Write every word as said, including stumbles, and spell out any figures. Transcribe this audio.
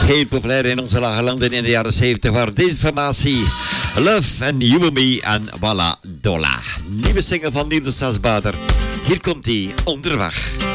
Heel populair in onze lage landen in de jaren zeventig waren deze formatie Love and You and Me en Walla Dolla. Nieuwe single van Niels Stadsbader. Hier komt hij onderweg.